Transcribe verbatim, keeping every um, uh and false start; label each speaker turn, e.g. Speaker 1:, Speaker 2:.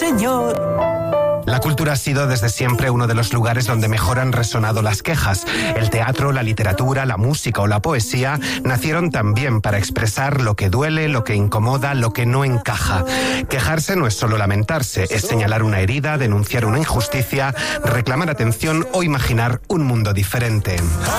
Speaker 1: señor.
Speaker 2: La cultura ha sido desde siempre uno de los lugares donde mejor han resonado las quejas. El teatro, la literatura, la música o la poesía nacieron también para expresar lo que duele, lo que incomoda, lo que no encaja. Quejarse no es solo lamentarse, es señalar una herida, denunciar una injusticia, reclamar atención o imaginar un mundo diferente.